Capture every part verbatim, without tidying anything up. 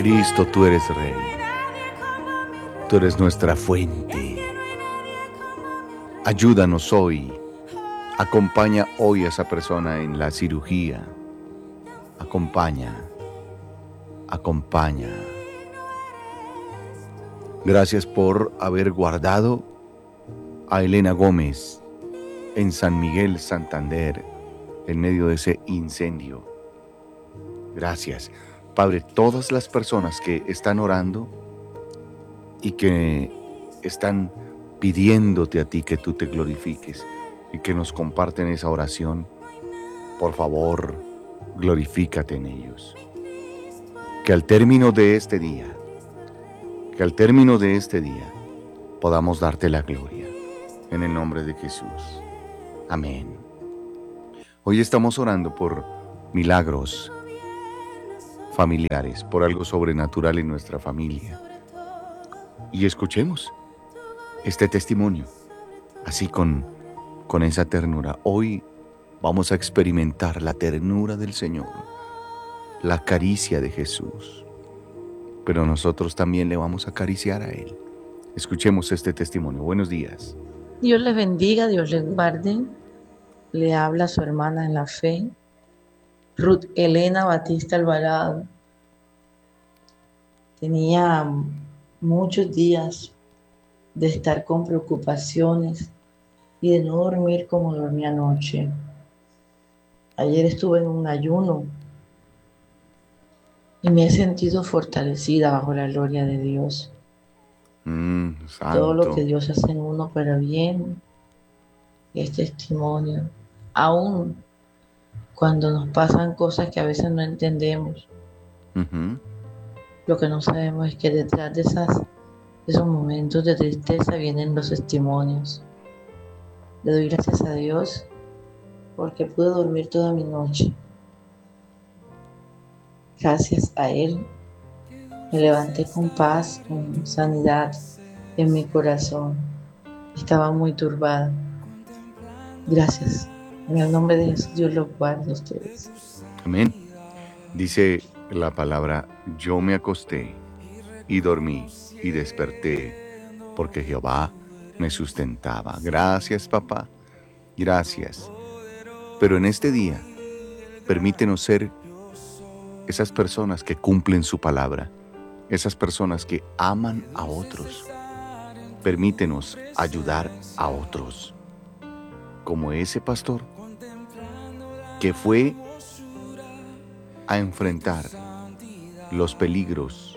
Cristo, tú eres Rey. Tú eres nuestra fuente. Ayúdanos hoy. Acompaña hoy a esa persona en la cirugía. Acompaña. Acompaña. Gracias por haber guardado a Elena Gómez en San Miguel, Santander, en medio de ese incendio. Gracias. Padre, todas las personas que están orando y que están pidiéndote a ti que tú te glorifiques y que nos comparten esa oración, por favor, glorifícate en ellos. Que al término de este día, que al término de este día podamos darte la gloria. En el nombre de Jesús. Amén. Hoy estamos orando por milagros familiares, por algo sobrenatural en nuestra familia. Y escuchemos este testimonio, así con, con esa ternura. Hoy vamos a experimentar la ternura del Señor, la caricia de Jesús, pero nosotros también le vamos a acariciar a Él. Escuchemos este testimonio. Buenos días. Dios les bendiga, Dios les guarde. Le habla su hermana en la fe, Ruth Elena Batista Alvarado. Tenía muchos días de estar con preocupaciones y de no dormir como dormí anoche. Ayer estuve en un ayuno y me he sentido fortalecida bajo la gloria de Dios. Mm, Todo lo santo. que Dios hace en uno para bien es testimonio. Aún cuando nos pasan cosas que a veces no entendemos, Uh-huh. lo que no sabemos es que detrás de, esas, de esos momentos de tristeza vienen los testimonios. Le doy gracias a Dios porque pude dormir toda mi noche. Gracias a Él me levanté con paz, con sanidad en mi corazón. Estaba muy turbada. Gracias. En el nombre de Jesús, Dios los guarde a ustedes. Amén. Dice la palabra, yo me acosté y dormí y desperté porque Jehová me sustentaba. Gracias, papá. Gracias. Pero en este día, permítenos ser esas personas que cumplen su palabra, esas personas que aman a otros. Permítenos ayudar a otros, como ese pastor que fue a enfrentar los peligros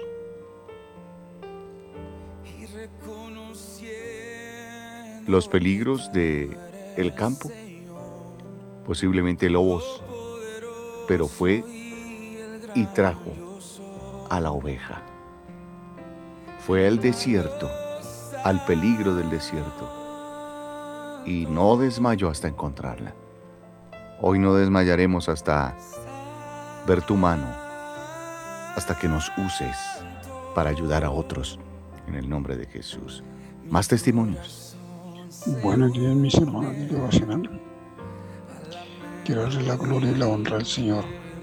los peligros de el campo, posiblemente lobos, pero fue y trajo a la oveja. Fue al desierto, al peligro del desierto, y no desmayó hasta encontrarla. Hoy no desmayaremos hasta ver tu mano, hasta que nos uses para ayudar a otros, en el nombre de Jesús. Más testimonios. Buenos días, mis hermanos de devocional. Quiero darle la gloria y la honra al Señor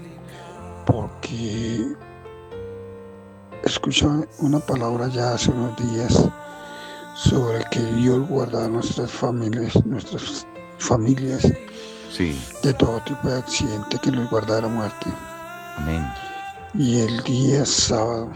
porque escuché una palabra ya hace unos días sobre que Dios guarda nuestras familias, nuestras familias Sí. de todo tipo de accidente, que nos guarda de la muerte. Amén. Y el día sábado,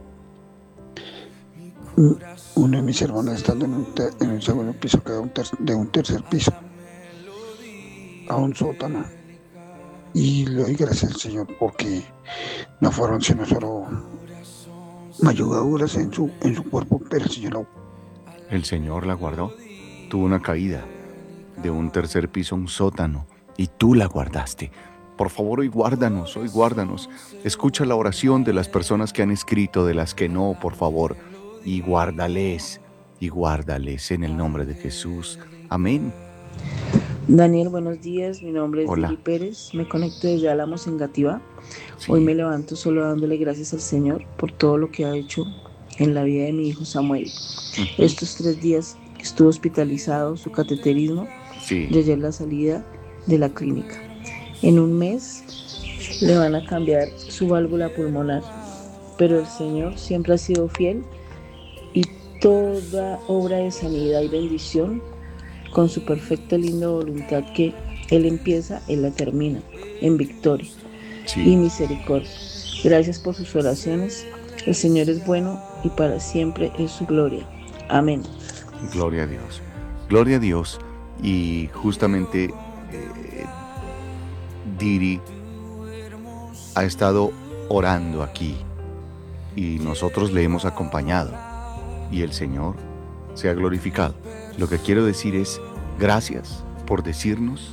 uno de mis hermanos estando en un, ter- en un segundo piso, que era un ter- de un tercer piso, a un sótano. Y le doy gracias al Señor porque no fueron sino solo mayugaduras en su, en su cuerpo, pero el Señor lo... El Señor la guardó. Tuvo una caída de un tercer piso a un sótano y tú la guardaste. Por favor, hoy guárdanos, hoy guárdanos. Escucha la oración de las personas que han escrito, de las que no, por favor, y guárdales, y guárdales en el nombre de Jesús. Amén. Daniel, buenos días. Mi nombre es Hola. Lili Pérez. Me conecto desde Álamos, en Gativá. Sí. Hoy me levanto solo dándole gracias al Señor por todo lo que ha hecho en la vida de mi hijo Samuel. Uh-huh. Estos tres días estuvo hospitalizado, su cateterismo, sí. desde la salida de la clínica. En un mes le van a cambiar su válvula pulmonar. pero el Señor siempre ha sido fiel y toda obra de sanidad y bendición, con su perfecta y linda voluntad que Él empieza, Él la termina en victoria Sí. y misericordia. Gracias por sus oraciones. El Señor es bueno y para siempre es su gloria. Amén. Gloria a Dios. Gloria a Dios. Y justamente eh, Diri ha estado orando aquí y nosotros le hemos acompañado y el Señor se ha glorificado. Lo que quiero decir es gracias por decirnos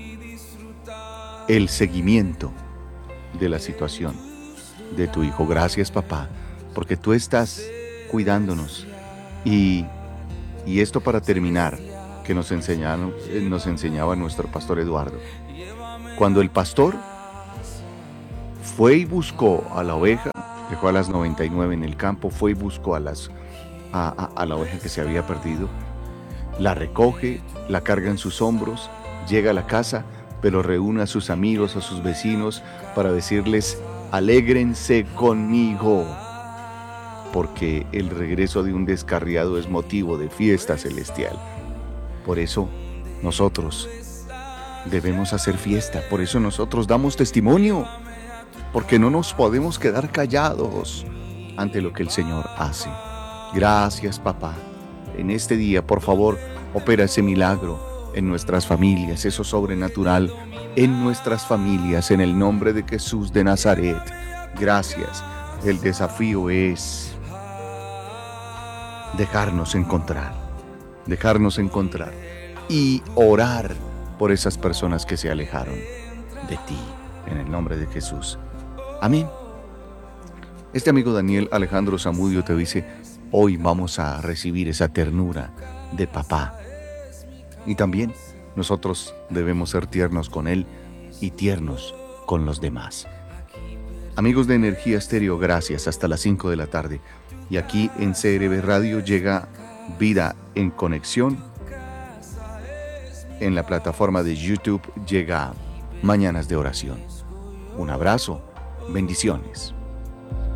el seguimiento de la situación de tu hijo. Gracias, papá, porque tú estás cuidándonos. Y, y esto para terminar, que nos, enseñaron, nos enseñaba nuestro pastor Eduardo. Cuando el pastor fue y buscó a la oveja, dejó a las noventa y nueve en el campo, fue y buscó a, las, a, a, a la oveja que se había perdido, la recoge, la carga en sus hombros, llega a la casa, pero reúne a sus amigos, a sus vecinos, para decirles: alégrense conmigo, porque el regreso de un descarriado es motivo de fiesta celestial. Por eso nosotros debemos hacer fiesta, por eso nosotros damos testimonio, porque no nos podemos quedar callados ante lo que el Señor hace. Gracias, papá. En este día, por favor, opera ese milagro en nuestras familias, eso sobrenatural en nuestras familias, en el nombre de Jesús de Nazaret. Gracias. El desafío es dejarnos encontrar, dejarnos encontrar y orar por esas personas que se alejaron de ti, en el nombre de Jesús. Amén. Este amigo Daniel Alejandro Zamudio te dice: hoy vamos a recibir esa ternura de papá. Y también nosotros debemos ser tiernos con él y tiernos con los demás. Amigos de Energía Estéreo, gracias. Hasta las cinco de la tarde. Y aquí en C R B Radio llega Vida en Conexión. En la plataforma de YouTube llega Mañanas de Oración. Un abrazo, bendiciones.